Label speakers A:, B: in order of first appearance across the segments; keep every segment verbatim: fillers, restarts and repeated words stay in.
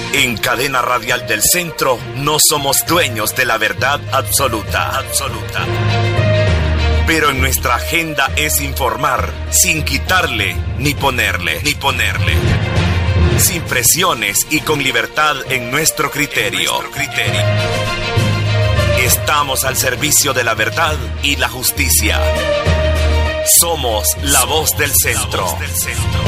A: En Cadena Radial del Centro no somos dueños de la verdad absoluta, absoluta. Pero en nuestra agenda es informar sin quitarle ni ponerle, ni ponerle. Sin presiones y con libertad en nuestro criterio. En nuestro criterio. Estamos al servicio de la verdad y la justicia. Somos la voz del centro. La voz del centro.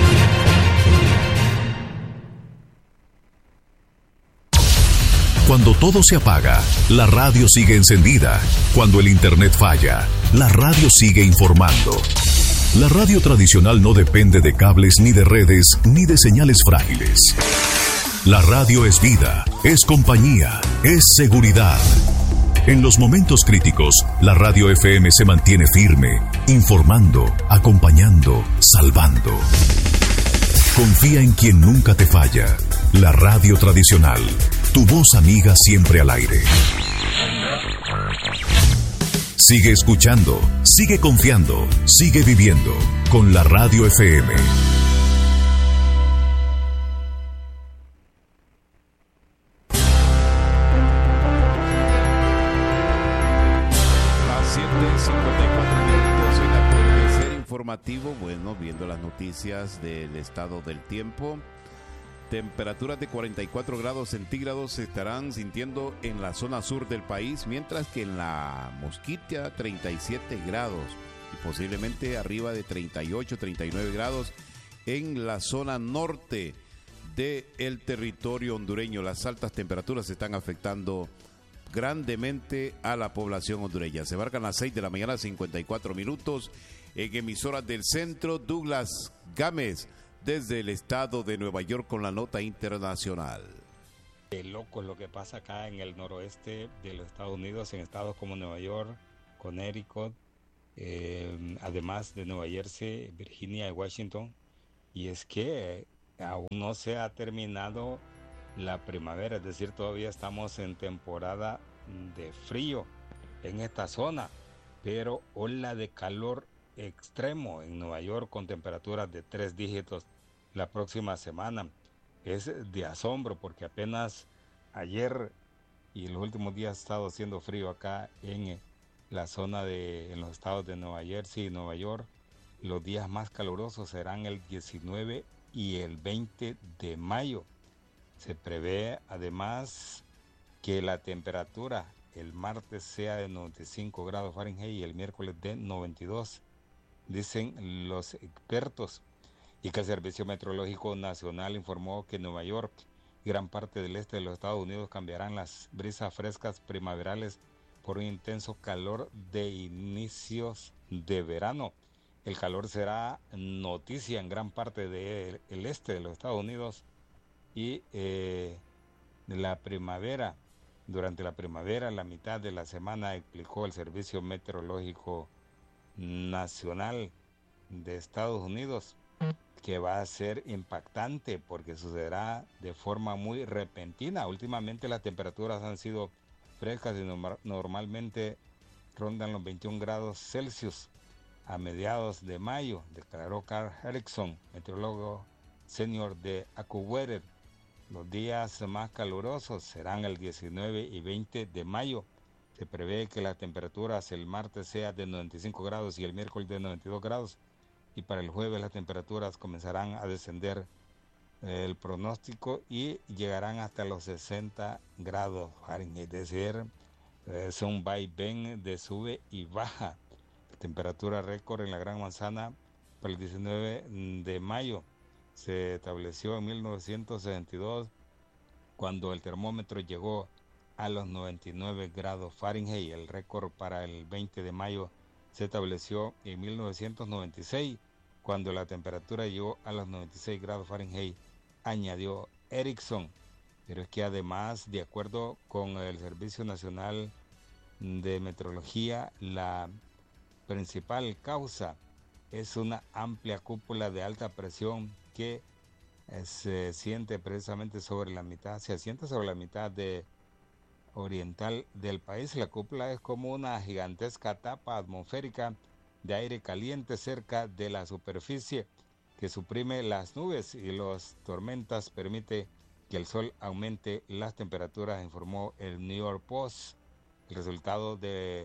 B: Cuando todo se apaga, la radio sigue encendida. Cuando el internet falla, la radio sigue informando. La radio tradicional no depende de cables ni de redes ni de señales frágiles. La radio es vida, es compañía, es seguridad. En los momentos críticos, la radio F M se mantiene firme, informando, acompañando, salvando. Confía en quien nunca te falla. La radio tradicional, tu voz amiga siempre al aire. Sigue escuchando, sigue confiando, sigue viviendo con la radio F M.
C: Las siete cincuenta y cuatro minutos en acontecer informativo. Bueno, viendo las noticias del estado del tiempo. Temperaturas de cuarenta y cuatro grados centígrados se estarán sintiendo en la zona sur del país, mientras que en la Mosquitia treinta y siete grados y posiblemente arriba de treinta y ocho, treinta y nueve grados en la zona norte del territorio hondureño. Las altas temperaturas están afectando grandemente a la población hondureña. Se marcan las seis de la mañana, cincuenta y cuatro minutos en emisoras del centro. Douglas Gámez desde el estado de Nueva York con la nota internacional.
D: Qué loco es lo que pasa acá en el noroeste de los Estados Unidos, en estados como Nueva York, Connecticut, eh, además de Nueva Jersey, Virginia y Washington. Y es que aún no se ha terminado la primavera, es decir, todavía estamos en temporada de frío en esta zona, pero ola de calor extremo en Nueva York con temperaturas de tres dígitos la próxima semana. Es de asombro porque apenas ayer y los últimos días ha estado haciendo frío acá en la zona de en los estados de Nueva Jersey y Nueva York. Los días más calurosos serán el diecinueve y el veinte de mayo. Se prevé además que la temperatura el martes sea de noventa y cinco grados Fahrenheit y el miércoles de noventa y dos. Dicen los expertos, y que el Servicio Meteorológico Nacional informó que Nueva York y gran parte del este de los Estados Unidos cambiarán las brisas frescas primaverales por un intenso calor de inicios de verano. El calor será noticia en gran parte del este de los Estados Unidos y eh, la primavera. Durante la primavera, la mitad de la semana, explicó el Servicio Meteorológico Nacional de Estados Unidos, que va a ser impactante porque sucederá de forma muy repentina. Últimamente las temperaturas han sido frescas y normal, normalmente rondan los veintiún grados Celsius a mediados de mayo, declaró Carl Erickson, meteorólogo senior de AccuWeather. Los días más calurosos serán el diecinueve y veinte de mayo. Se prevé que las temperaturas el martes sea de noventa y cinco grados y el miércoles de noventa y dos grados. Y para el jueves las temperaturas comenzarán a descender eh, el pronóstico y llegarán hasta los sesenta grados Fahrenheit. Es decir, es un vaivén de sube y baja. La temperatura récord en la Gran Manzana para el diecinueve de mayo se estableció en mil novecientos sesenta y dos, cuando el termómetro llegó a los noventa y nueve grados Fahrenheit. El récord para el veinte de mayo se estableció en mil novecientos noventa y seis, cuando la temperatura llegó a los noventa y seis grados Fahrenheit, añadió Erickson. Pero es que además, de acuerdo con el Servicio Nacional de Meteorología, la principal causa es una amplia cúpula de alta presión que eh, se siente precisamente sobre la mitad, se asienta sobre la mitad de oriental del país. La cúpula es como una gigantesca tapa atmosférica de aire caliente cerca de la superficie que suprime las nubes y las tormentas, permite que el sol aumente las temperaturas, informó el New York Post. El resultado de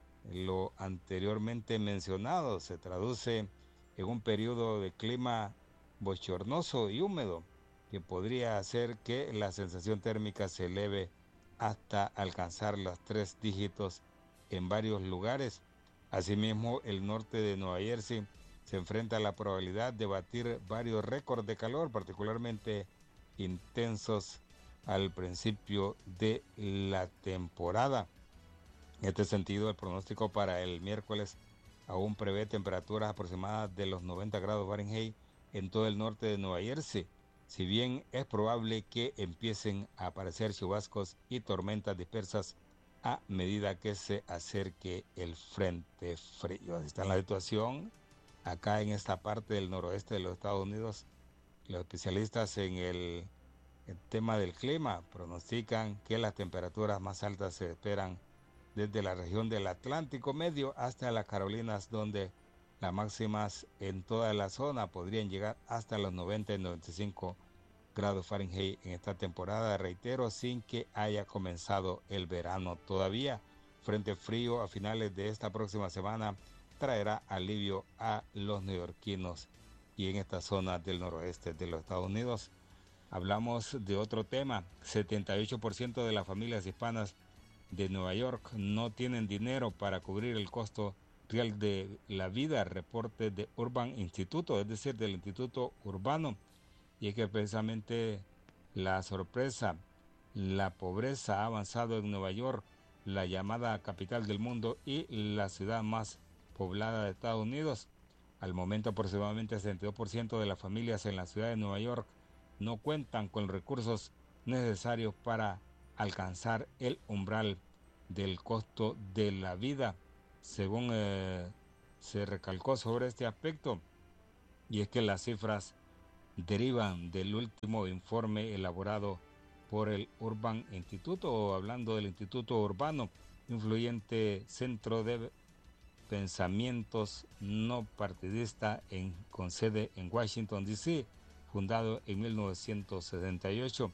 D: lo anteriormente mencionado se traduce en un periodo de clima bochornoso y húmedo que podría hacer que la sensación térmica se eleve hasta alcanzar los tres dígitos en varios lugares. Asimismo, el norte de Nueva Jersey se enfrenta a la probabilidad de batir varios récords de calor, particularmente intensos al principio de la temporada. En este sentido, el pronóstico para el miércoles aún prevé temperaturas aproximadas de los noventa grados Fahrenheit en todo el norte de Nueva Jersey, si bien es probable que empiecen a aparecer chubascos y tormentas dispersas a medida que se acerque el frente frío. Así está la situación acá en esta parte del noroeste de los Estados Unidos. Los especialistas en el, el tema del clima pronostican que las temperaturas más altas se esperan desde la región del Atlántico Medio hasta las Carolinas, donde las máximas en toda la zona podrían llegar hasta los noventa y noventa y cinco grados Fahrenheit en esta temporada, reitero, sin que haya comenzado el verano todavía. Frente frío a finales de esta próxima semana traerá alivio a los neoyorquinos y en esta zona del noroeste de los Estados Unidos. Hablamos de otro tema. setenta y ocho por ciento de las familias hispanas de Nueva York no tienen dinero para cubrir el costo real de la vida, reporte de Urban Instituto, es decir, del Instituto Urbano. Y es que precisamente la sorpresa, la pobreza ha avanzado en Nueva York, la llamada capital del mundo y la ciudad más poblada de Estados Unidos. Al momento, aproximadamente el setenta y dos por ciento de las familias en la ciudad de Nueva York no cuentan con recursos necesarios para alcanzar el umbral del costo de la vida, según eh, se recalcó sobre este aspecto. Y es que las cifras derivan del último informe elaborado por el Urban Instituto, o hablando del Instituto Urbano, influyente centro de pensamientos no partidista en, con sede en Washington, D C, fundado en mil novecientos setenta y ocho.